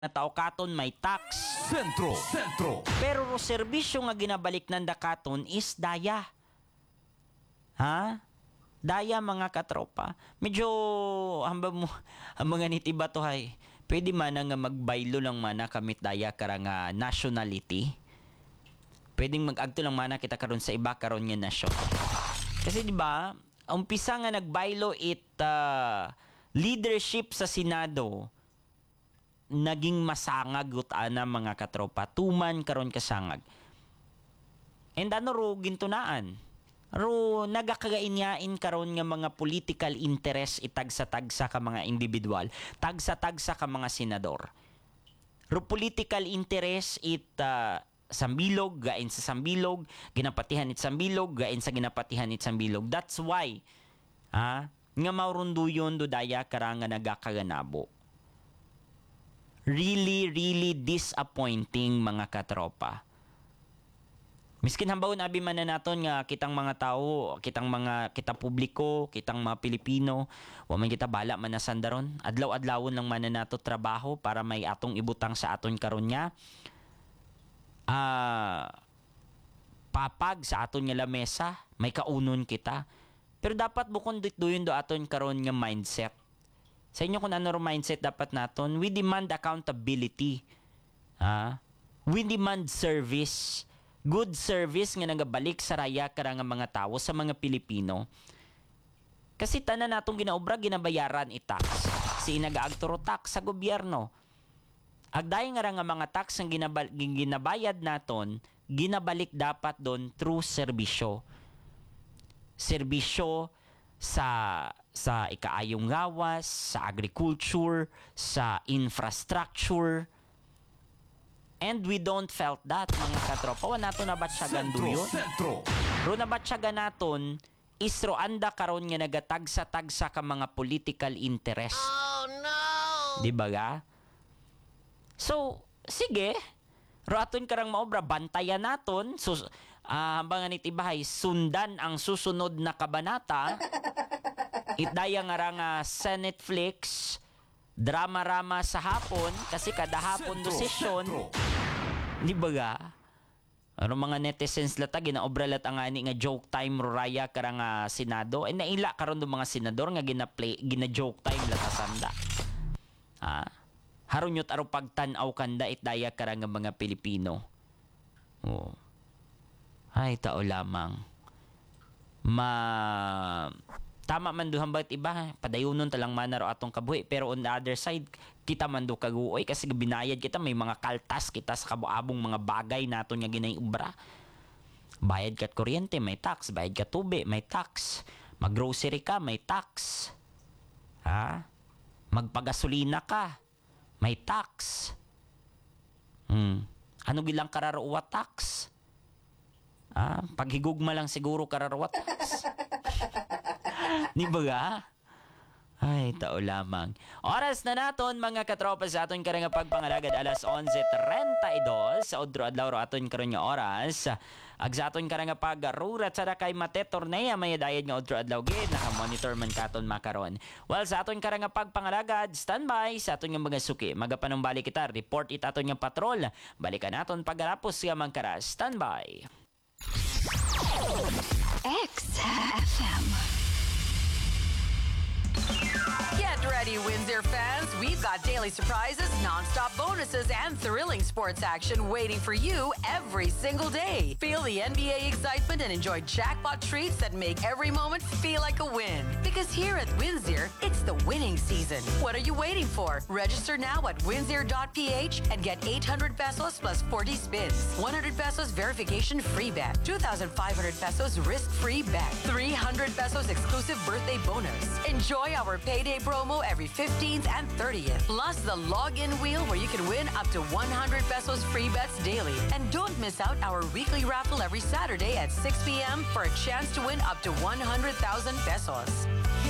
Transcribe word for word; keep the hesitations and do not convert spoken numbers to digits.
na tao katon may tax. Sentro, sentro. Pero ro serbisyo nga ginabalik ng dakaton is daya. Ha? Daya mga katropa. Medyo hamba mo ang mga nitiba to hay. Pwede man nga magbaylo lang mana kamit daya karang uh, nationality. Pwedeng mag-agto lang mana kita karon sa iba karon nga nasyon. Kasi di ba, umpisa nga nagbaylo it uh, leadership sa Senado naging masangag utaan mga katropa. Tuman karon kasangag. And ano ro gintunaan? Ro nagakagainyain karon nga mga political interest itagsa-tagsa ka mga individual, tagsa-tagsa ka mga senador. Ro political interest it uh, sambilog gain sa sambilog, ginapatihan it sambilog gain sa ginapatihan it sambilog. That's why ha nga maurunduyon do daya karanga nagakaganabo. Really, really disappointing mga katropa. Miskin hambawon abi man na naton nga kitang mga tao, kitang mga kita publiko, kitang mga Pilipino, wa man kita bala man na sandaron. Adlaw-adlawon lang man na nato trabaho para may atong ibutang sa aton karon nga. Ah, papag sa aton nga lamesa, may kaunon kita. Pero dapat bukon duyon do aton karon nga mindset. Sa inyo kung ano mindset dapat naton, we demand accountability. Ha? We demand service. Good service nga nagabalik sa raya karang mga tao sa mga Pilipino. Kasi tanan natong ginaobra ginabayaran i-tax. Si nagaagturo tax sa gobyerno. Agday nga nga mga tax ang ginabal, ginabayad naton, ginabalik dapat don through serbisyo. Serbisyo sa sa ikaayong gawas, sa agriculture, sa infrastructure. And we don't felt that, mga katropa. Wa nato na batsyagan duyon. Ro na batsyagan naton is ro anda karon nga nagatagsa-tagsa ka mga political interest. Oh no! Di ba ga? So, sige. Ro aton karang maobra bantayan naton so uh, hambang nit ibahay sundan ang susunod na kabanata. Itdaya nga nga Senate Flix drama-rama sa hapon kasi kada hapon do session. Di ba ga? Ano mga netizens lata ginaobra lat ang ani nga joke time ruraya karang uh, Senado ay naila karon do mga senador nga gina-play gina-joke time lata sanda. Ha? Haron yut aro pagtan-aw kanda itdaya karang mga Pilipino. Oh. Ay tao lamang. Ma tama man duhang ba't iba, padayunon talang manaro atong kabuhi. Pero on the other side, kita man do kaguoy kasi binayad kita, may mga kaltas kita sa kabuabong mga bagay naton nga ginayubra. Bayad kat kuryente, may tax. Bayad kat tubig, may tax. Mag-grocery ka, may tax. Ha? Magpagasolina ka, may tax. Hmm. Ano gilang kararuwa tax? Ah, paghigugma lang siguro kararuwa tax. Di ba ga? Ay, tao lamang. Oras na naton mga katropa sa aton karang pagpangalagad alas onse trentadós sa odro adlaw ro aton karon nga oras. Ag sa aton karang pagrurat sa kay Mate Tornea may dayad nga odro adlaw gid naka-monitor man katon makaron. Well, sa aton karang pagpangalagad standby sa aton nga mga suki. Magapanumbalik kita report it aton nga patrol. Balikan naton pagarapos nga mangkara. Standby. X F M. Get ready, Windsor fans. We've got daily surprises, non-stop bonuses, and thrilling sports action waiting for you every single day. Feel the N B A excitement and enjoy jackpot treats that make every moment feel like a win. Because here at Windsor, it's the winning season. What are you waiting for? Register now at windsor dot p h and get eight hundred pesos plus forty spins, one hundred pesos verification free bet, two thousand five hundred pesos risk-free bet, three hundred pesos exclusive birthday bonus. Enjoy our payday promo every fifteenth and thirtieth. Plus the login wheel where you can win up to one hundred pesos free bets daily. And don't miss out our weekly raffle every Saturday at six p.m. for a chance to win up to one hundred thousand pesos.